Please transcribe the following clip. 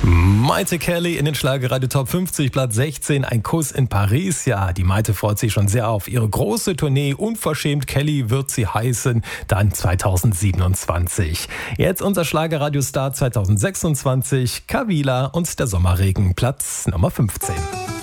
Maite Kelly in den Schlagerradio Top 50, Platz 16, ein Kuss in Paris. Ja, die Maite freut sich schon sehr auf ihre große Tournee. Unverschämt Kelly wird sie heißen, dann 2027. Jetzt unser Schlagerradio-Star 2026, Kavila und der Sommerregen, Platz Nummer 15.